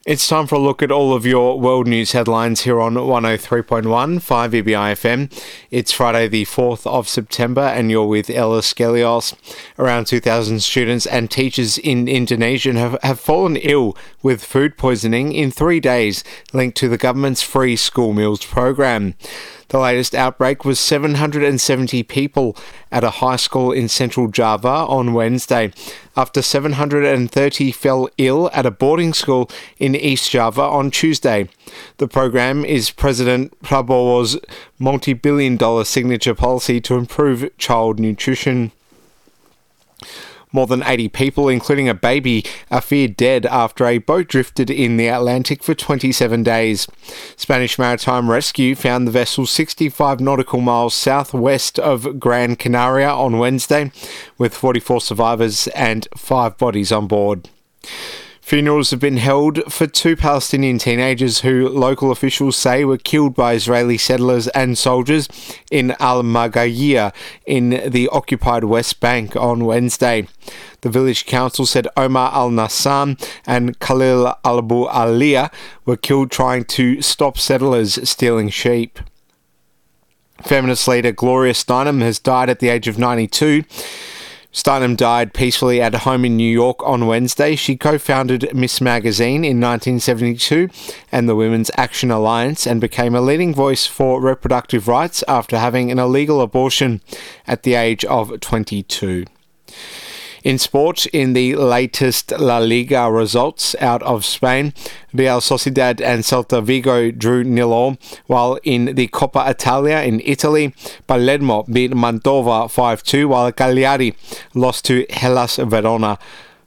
It's time for a look at all of your world news headlines here on 103.1 5EBI FM. It's Friday the 4th of September and you're with Ella Skelios. Around 2,000 students and teachers in Indonesia have fallen ill with food poisoning in 3 days, linked to the government's free school meals program. The latest outbreak was 770 people at a high school in central Java on Wednesday, after 730 fell ill at a boarding school in East Java on Tuesday. The program is President Prabowo's multi-billion-dollar signature policy to improve child nutrition. More than 80 people, including a baby, are feared dead after a boat drifted in the Atlantic for 27 days. Spanish Maritime Rescue found the vessel 65 nautical miles southwest of Gran Canaria on Wednesday, with 44 survivors and 5 bodies on board. Funerals have been held for 2 Palestinian teenagers who local officials say were killed by Israeli settlers and soldiers in Al-Maghayiya in the occupied West Bank on Wednesday. The village council said Omar al-Nassam and Khalil Abu Aliyah were killed trying to stop settlers stealing sheep. Feminist leader Gloria Steinem has died at the age of 92. Steinem died peacefully at home in New York on Wednesday. She co-founded Miss Magazine in 1972 and the Women's Action Alliance and became a leading voice for reproductive rights after having an illegal abortion at the age of 22. In sport, in the latest La Liga results out of Spain, Real Sociedad and Celta Vigo drew 0-0, while in the Coppa Italia in Italy, Palermo beat Mantova 5-2, while Cagliari lost to Hellas Verona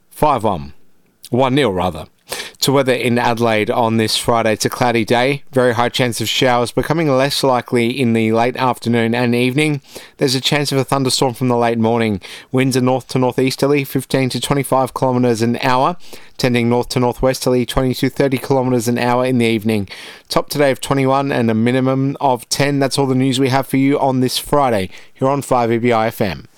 1-0 rather. To weather in Adelaide on this Friday, it's a cloudy day, very high chance of showers becoming less likely in the late afternoon and evening. There's a chance of a thunderstorm from the late morning. Winds are north to northeasterly, 15 to 25 kilometres an hour, tending north to northwesterly, 20 to 30 kilometres an hour in the evening. Top today of 21 and a minimum of 10. That's all the news we have for you on this Friday here on 5EBI FM.